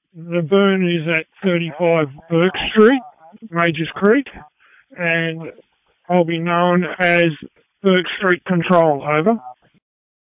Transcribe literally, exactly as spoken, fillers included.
The burn is at thirty-five Burke Street, Majors Creek, and I'll be known as Burke Street Control, over.